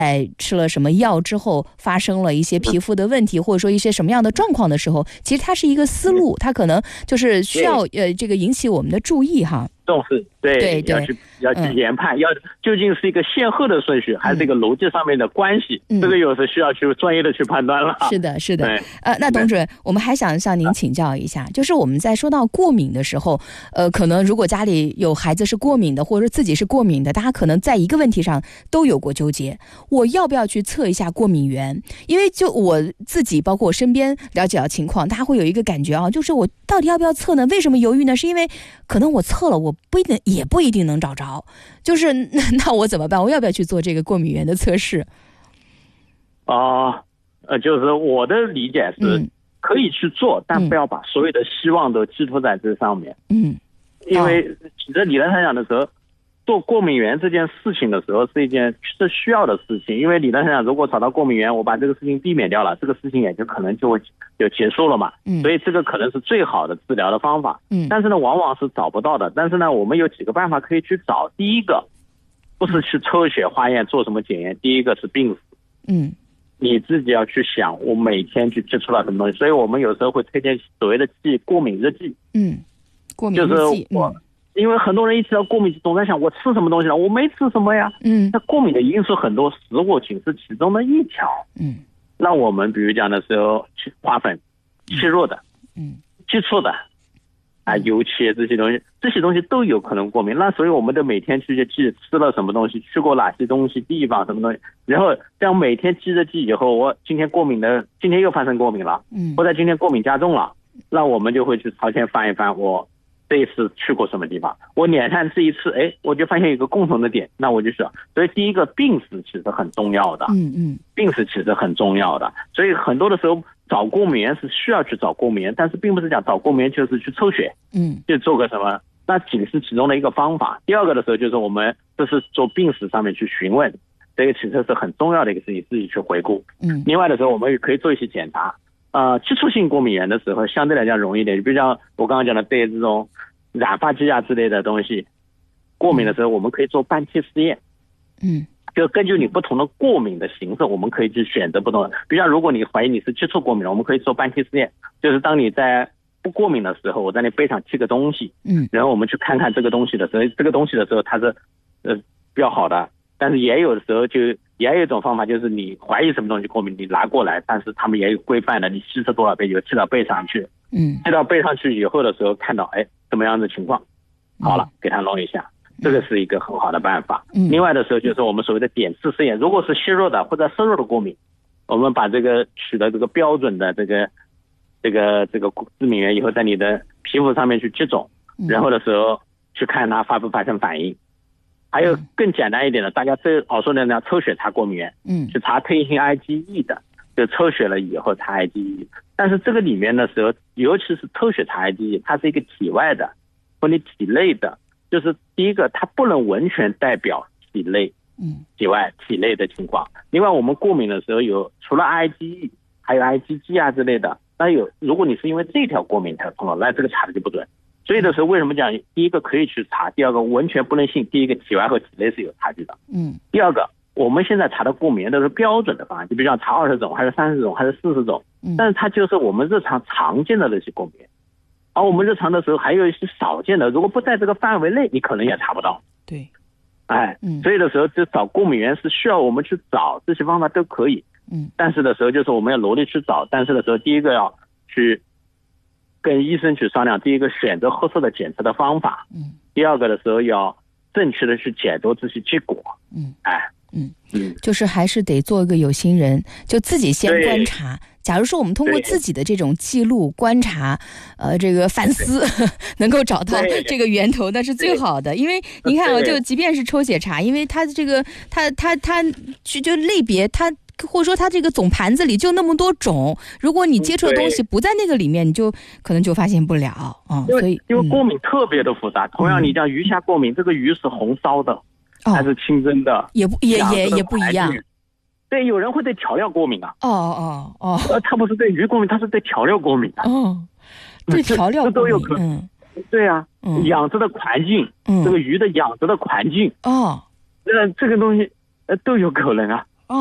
吃了什么药之后发生了一些皮肤的问题，或者说一些什么样的状况的时候，其实它是一个思路，它可能就是需要这个引起我们的注意哈。 重视，对，要去研判，要究竟是一个先后的顺序，还是一个逻辑上面的关系，这个有时需要去专业的去判断了。 是的，是的。那董主任，我们还想向您请教一下，就是我们在说到过敏的时候，可能如果家里有孩子是过敏的，或者说自己是过敏的，大家可能在一个问题上都有过纠结，我要不要去测一下过敏源？因为就我自己，包括我身边了解到情况，他会有一个感觉啊，就是我到底要不要测呢？为什么犹豫呢？是因为可能我测了，我也不一定能找着，就是那我怎么办？我要不要去做这个过敏源的测试？ 就是我的理解是可以去做，但不要把所有的希望都寄托在这上面。因为其实理论上讲的时候，做过敏源这件事情的时候是需要的事情，因为理论上讲，如果找到过敏源，我把这个事情避免掉了，这个事情也就可能就结束了嘛。所以这个可能是最好的治疗的方法。但是呢，往往是找不到的。但是呢，我们有几个办法可以去找。第一个，不是去抽血化验做什么检验，第一个是病史。你自己要去想，我每天去接触到什么东西。所以我们有时候会推荐所谓的过敏日记。过敏日记。就是因为很多人一提到过敏总在想我吃什么东西了，我没吃什么呀。那过敏的因素很多，食物仅是其中的一条。那我们比如讲的时候，花粉、气弱的、接触的油漆这些东西都有可能过敏。那所以我们得每天去记吃了什么东西，去过哪些东西地方什么东西，然后这样每天记着记以后，我今天又发生过敏了，或者今天过敏加重了，那我们就会去朝前翻一翻，我这一次去过什么地方，我连看这一次，我就发现有一个共同的点，那我就说，所以第一个病史其实很重要的。病史其实很重要的，所以很多的时候找过敏源是需要去找过敏源，但是并不是讲找过敏源就是去抽血，就做个什么，那仅是其中的一个方法。第二个的时候就是我们这是做病史上面去询问，这个其实是很重要的一个事情，自己去回顾。另外的时候我们也可以做一些检查。基础性过敏源的时候相对来讲容易一点，比如像我刚刚讲的对这种染发剂之类的东西过敏的时候，我们可以做半体试验。就根据你不同的过敏的形式，我们可以去选择不同的。比如像如果你怀疑你是接触过敏了，我们可以做半体试验，就是当你在不过敏的时候，我在你背上贴个东西，然后我们去看看这个东西的时候，它是比较好的。但是也有的时候也有一种方法，就是你怀疑什么东西过敏，你拿过来，但是他们也有规范的，你稀释多少杯就贴到背上去。贴到背上去以后的时候，看到什么样的情况，好了，给它弄一下，这个是一个很好的办法。另外的时候就是我们所谓的点刺试验，如果是虚弱的或者瘦弱的过敏，我们把这个取得这个标准的这个致敏源以后，在你的皮肤上面去接种，然后的时候去看它发不发生反应。还有更简单一点的，大家最耳熟能详抽血查过敏源，去查特异性 IgE 的，就抽血了以后查 IgE。但是这个里面的时候，尤其是抽血查 IgE， 它是一个体外的或你体内的，就是第一个它不能完全代表体内体外体内的情况。另外我们过敏的时候除了 IgE 还有 IgG 之类的，那如果你是因为这条过敏才碰到，那这个查的就不准。所以的时候为什么讲第一个可以去查，第二个完全不能信，第一个体外和体内是有差距的。第二个我们现在查的过敏源都是标准的方案，就比如讲查20种还是30种还是40种，但是它就是我们日常常见的那些过敏源，而我们日常的时候还有一些少见的，如果不在这个范围内你可能也查不到。 对， 所以的时候就找过敏源是需要我们去找，这些方法都可以。但是的时候就是我们要努力去找，但是的时候第一个要去跟医生去商量，第一个选择合适的检测的方法，第二个的时候要正确的去解读这些结果。 就是还是得做一个有心人，就自己先观察。假如说我们通过自己的这种记录观察，这个反思能够找到这个源头，那是最好的。因为你看就即便是抽血查，因为它这个它就类别它。或者说它这个总盘子里就那么多种，如果你接触的东西不在那个里面，你就可能就发现不了所以因为过敏特别的复杂。同样你讲鱼虾过敏，这个鱼是红烧的还是清蒸的，也不一样。对，有人会对调料过敏啊。他不是对鱼过敏，他是对调料过敏的。 对调料过敏， 这都有可能。对啊，养殖的环境，这个鱼的养殖的环境，这个东西都有可能啊。